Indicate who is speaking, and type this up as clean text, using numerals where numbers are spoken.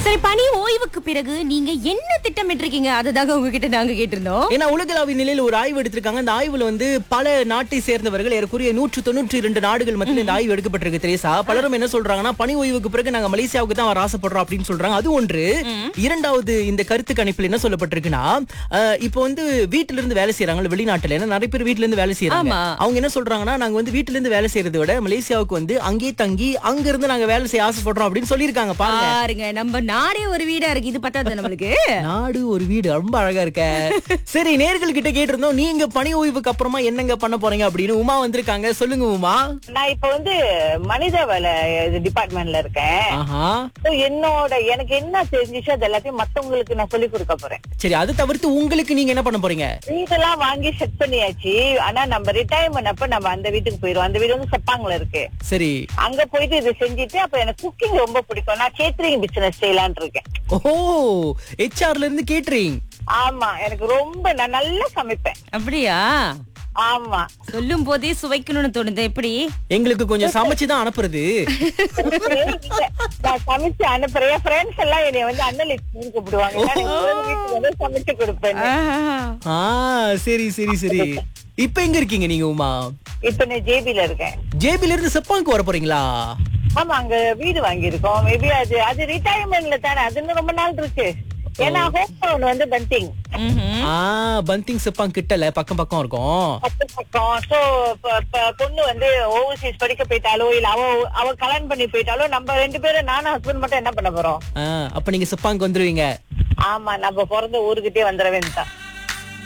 Speaker 1: சரி, பணி ஓய்வுக்கு பிறகு நீங்க என்ன திட்டமிட்டிருக்கீங்க? அதுதாங்க உங்ககிட்ட நாங்க கேட்டிருந்தோம்.
Speaker 2: ஏன்னா உலகளாவிய நிலையில ஒரு ஆய்வு எடுத்திருக்காங்க. அந்த ஆய்வுல வந்து பல நாட்டை சேர்ந்தவர்கள் ஏறக்குறைய 192 நாடுகள் மத்தியில் இந்த ஆய்வு எடுக்கப்பட்டிருக்கு தெரேசா. பலரும் என்ன சொல்றாங்கன்னா, பணி ஓய்வுக்கு பிறகு நாங்க மலேசியாவுக்கு தான் வர ஆசைப்படுறோம் அப்படின்னு சொல்றாங்க. அது ஒன்று. இரண்டாவது, இந்த கருத்து கணிப்பில் என்ன சொல்லப்பட்டிருக்குன்னா, இப்போ வந்து வீட்டில இருந்து வேலை செய்யறாங்க வெளிநாட்டுல. ஏன்னா நிறைய பேர் வீட்ல இருந்து வேலை செய்யறாங்க.
Speaker 1: ஆமா.
Speaker 2: அவங்க என்ன சொல்றாங்கன்னா, நாங்க வந்து வீட்ல இருந்து வேலை செய்யறதை விட மலேசியாவுக்கு வந்து அங்கே தங்கி அங்க இருந்து நாங்க வேலை செய்ய ஆசைப்படுறோம் அப்படின்னு சொல்லியிருக்காங்க.
Speaker 1: பாருங்க, நம்ம நாடே ஒரு வீடா இருக்கு. இது பத்தாது நம்மளுக்கு.
Speaker 2: நாடு ஒரு வீடு, ரொம்ப அழகா இருக்க. சரி, நேர்கள் கிட்ட கேட்டிருந்தோம், நீங்க பணி ஓய்வுக்கு அப்புறமா என்னங்க பண்ண போறீங்க அப்படின்னு. உமா வந்திருக்காங்க. சொல்லுங்க உமா.
Speaker 3: நான் இப்ப வந்து மனித வள டிபார்ட்மெண்ட்ல இருக்கேன்.
Speaker 2: ஆஹா.
Speaker 3: So, எனக்கு என்ன தெரிஞ்சிச்சோ அது எல்லாத்தையும் மத்தவங்களுக்கு நான் சொல்லி கொடுக்க போறேன்.
Speaker 2: சரி, அது தவிர்த்து உங்களுக்கு நீங்க என்ன பண்ண போறீங்க?
Speaker 3: வீடெல்லாம் வாங்கி செட் பண்ணியாச்சு. ஆனா நம்ம ரிட்டையர்மெண்ட் அப்ப நம்ம அந்த வீட்டுக்கு போயிருவோம். அந்த வீடு வந்து செப்பாங்கல இருக்கு.
Speaker 2: சரி.
Speaker 3: அங்க போயிட்டு இதை செஞ்சுட்டு, அப்ப எனக்கு குக்கிங் ரொம்ப பிடிக்கும். நான் கேட்டரிங் பிசினஸ் செய்யலான்னு இருக்கேன்.
Speaker 2: ஓஹோ, HR ல இருந்து கேட்டரிங்.
Speaker 3: ஆமா, எனக்கு நான் நல்லா சமைப்பேன்.
Speaker 1: அப்படியா?
Speaker 3: ஆமா,
Speaker 1: சொல்லும் போதே சுவைக்கணும்னு தோணுது. எப்படி?
Speaker 2: எங்களுக்கு கொஞ்சம் சமைச்சுதான் அனுப்புறது.
Speaker 3: நான் சமைச்சு அனுப்புறேன். ஃப்ரெண்ட்ஸ் எல்லாம் என்னைய வந்து அண்ணன் கூப்பிடுவாங்க. நான் வீட்டுக்கு வந்து சமைச்சு கொடுப்பேன்.
Speaker 2: ஆ, சரி சரி சரி. இப்ப எங்க இருக்கீங்க நீங்க உமா?
Speaker 3: இப்ப நான் ஜேபில இருக்கேன்.
Speaker 2: ஜேபில இருந்து செப்பாங்க்கு வர போறீங்களா?
Speaker 3: ஆமா, அங்க வீடு வாங்கியிருக்கோம். மேபி அது ரிட்டையர்மெண்ட்ல தானே. அது இன்னும் ரொம்ப நாள் இருக்கு. ஏன்னா ஹோம் டவுன் வந்து பந்திங்.
Speaker 2: பந்திங் செப்பாங் கிட்டல, பக்கம் பக்கம் இருக்கும்.
Speaker 3: பக்கம். சோ பொண்ணு வந்து ஓவர்சீஸ் படிக்க போயிட்டாலோ இல்ல அவ கல்யாணம் பண்ணி போயிட்டாலோ, நம்ம ரெண்டு பேரும் நானும் ஹஸ்பண்ட் மட்டும் என்ன பண்ண போறோம்?
Speaker 2: அப்ப நீங்க செப்பாங்க்கு வந்துருவீங்க.
Speaker 3: ஆமா, நம்ம பிறந்த ஊருக்கிட்டே வந்துட வேண்டாம்.